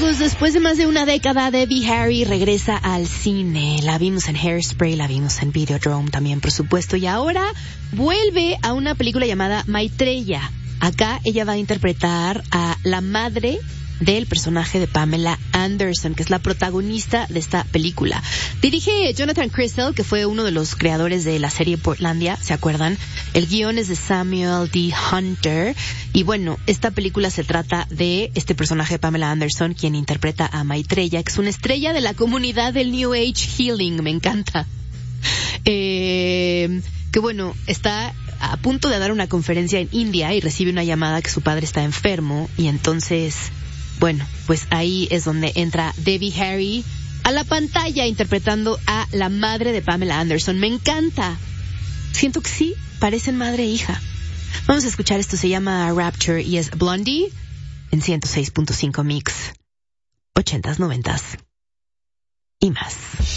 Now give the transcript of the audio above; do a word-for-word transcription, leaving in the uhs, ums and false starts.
amigos, después de más de una década, Debbie Harry regresa al cine. La vimos en Hairspray, la vimos en Videodrome también, por supuesto, y ahora vuelve a una película llamada Maitreya. Acá ella va a interpretar a la madre del personaje de Pamela Anderson, que es la protagonista de esta película. Dirige Jonathan Crystal, que fue uno de los creadores de la serie Portlandia, ¿se acuerdan? El guión es de Samuel D. Hunter. Y bueno, esta película se trata de este personaje de Pamela Anderson, quien interpreta a Maitreya, que es una estrella de la comunidad del New Age Healing. Me encanta. Eh, que bueno, está a punto de dar una conferencia en India y recibe una llamada que su padre está enfermo, y entonces, bueno, pues ahí es donde entra Debbie Harry a la pantalla interpretando a la madre de Pamela Anderson. Me encanta. Siento que sí, parecen madre e hija. Vamos a escuchar esto, se llama Rapture y es Blondie en ciento seis punto cinco Mix. Ochentas, noventas y más.